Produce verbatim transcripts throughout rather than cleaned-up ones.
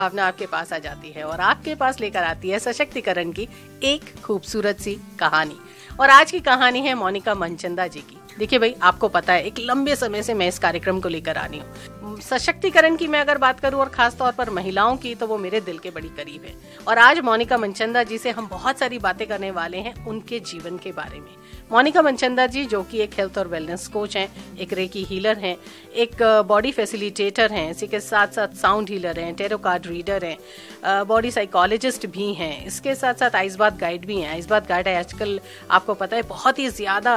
भावना आपके पास आ जाती है और आपके पास लेकर आती है सशक्तिकरण की एक खूबसूरत सी कहानी। और आज की कहानी है मोनिका मनचंदा जी की। देखिए भाई, आपको पता है एक लंबे समय से मैं इस कार्यक्रम को लेकर आ रही हूँ। सशक्तिकरण की मैं अगर बात करूं और खास तौर पर महिलाओं की, तो वो मेरे दिल के बड़ी करीब है। और आज मोनिका मनचंदा जी से हम बहुत सारी बातें करने वाले हैं उनके जीवन के बारे में। मोनिका मनचंदा जी जो कि एक हेल्थ और वेलनेस कोच हैं, एक रेकी हीलर हैं, एक बॉडी फैसिलिटेटर हैं, इसी के साथ साथ साउंड हीलर हैं, टेरो कार्ड रीडर हैं, बॉडी साइकोलॉजिस्ट भी हैं, इसके साथ साथ आइसबाथ गाइड भी हैं। आइसबाथ गाइड आजकल आपको पता है बहुत ही ज्यादा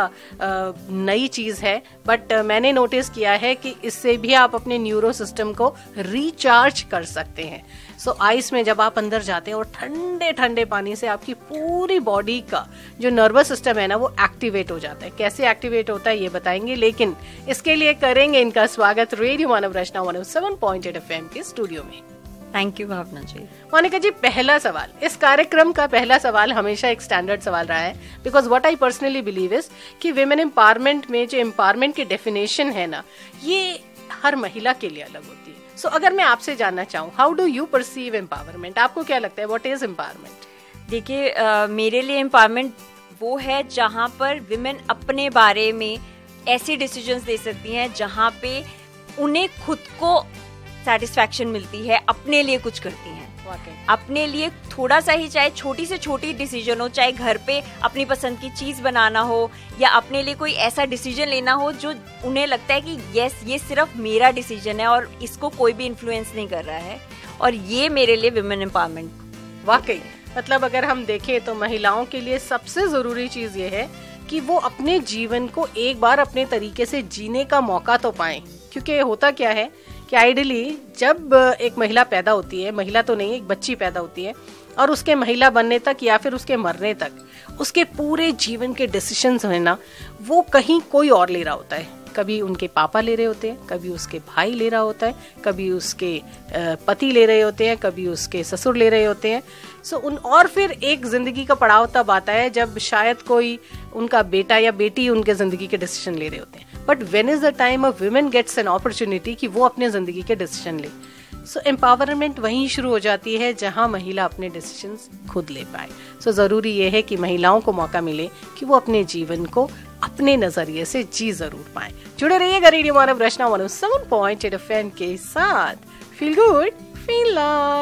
नई चीज है, बट मैंने नोटिस किया है कि इससे भी आप अपने न्यूरो सिस्टम को रिचार्ज कर सकते हैं। सो so, आइस में जब आप अंदर जाते हैं और ठंडे ठंडे पानी से आपकी पूरी बॉडी का जो नर्वस सिस्टम है ना, वो एक्टिवेट हो जाता है। कैसे एक्टिवेट होता है ये बताएंगे, लेकिन इसके लिए करेंगे इनका स्वागत रेडियो मानव रचना one O seven point eight FM के स्टूडियो में। थैंक यू भावना जी। मोनिका जी, पहला सवाल, इस कार्यक्रम का पहला सवाल हमेशा एक स्टैंडर्ड सवाल रहा है, because what I personally believe is कि विमेन एम्पावरमेंट में जो एम्पावरमेंट की डेफिनेशन है ना, ये हर महिला के लिए अलग होती है। सो so, अगर मैं आपसे जानना चाहूँ, how do you perceive empowerment? आपको क्या लगता है, व्हाट इज एम्पावरमेंट? देखिए, uh, मेरे लिए एम्पावरमेंट वो है जहाँ पर विमेन अपने बारे में ऐसी डिसीजंस दे सकती हैं जहाँ पे उन्हें खुद को सेटिस्फैक्शन मिलती है, अपने लिए कुछ करती हैं। अपने लिए थोड़ा सा ही, चाहे छोटी से छोटी डिसीजन हो, चाहे घर पे अपनी पसंद की चीज बनाना हो या अपने लिए कोई ऐसा डिसीजन लेना हो जो उन्हें लगता है कि यस ये सिर्फ मेरा डिसीजन है और इसको कोई भी इन्फ्लुएंस नहीं कर रहा है, और ये मेरे लिए विमेन एम्पावरमेंट। वाकई मतलब अगर हम देखें तो महिलाओं के लिए सबसे जरूरी चीज ये है कि वो अपने जीवन को एक बार अपने तरीके से जीने का मौका तो पाएं। क्योंकि होता क्या है कि आइडियली जब एक महिला पैदा होती है, महिला तो नहीं, एक बच्ची पैदा होती है, और उसके महिला बनने तक या फिर उसके मरने तक उसके पूरे जीवन के डिसीजंस है ना, वो कहीं कोई और ले रहा होता है। कभी उनके पापा ले रहे होते हैं, कभी उसके भाई ले रहा होता है, कभी उसके पति ले रहे होते हैं, कभी उसके ससुर ले रहे होते हैं। सो उन और फिर एक जिंदगी का पड़ाव तब आता है जब शायद कोई उनका बेटा या बेटी उनके जिंदगी के डिसीजन ले रहे होते हैं। But when is the time a women gets an opportunity कि वो अपने जिंदगी के डिसीजन ले, सो एम्पावरमेंट वहीं शुरू हो जाती है जहां महिला अपने डिसीजंस खुद ले पाए। सो so, जरूरी ये है कि महिलाओं को मौका मिले कि वो अपने जीवन को अपने नजरिए से जी जरूर पाए। जुड़े रहिएगा रेडियो मानव रचना one O seven point eight FM के साथ। Feel good, feel love.